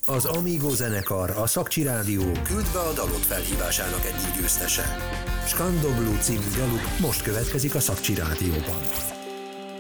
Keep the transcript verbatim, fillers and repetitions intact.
Az Amigo zenekar, a Szakcsi Rádió küld be a dalok felhívásának egyik győztese. Skandoblu című daluk most következik a Szakcsi Rádióban.